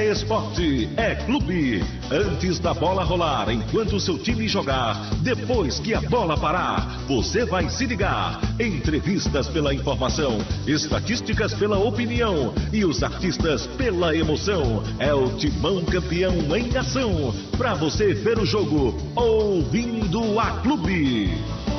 esporte, é clube. Antes da bola rolar, enquanto o seu time jogar, depois que a bola parar, você vai se ligar. Entrevistas pela informação, estatísticas pela opinião e os artistas pela emoção. É o Timão Campeão em ação, pra você ver o jogo ouvindo a clube.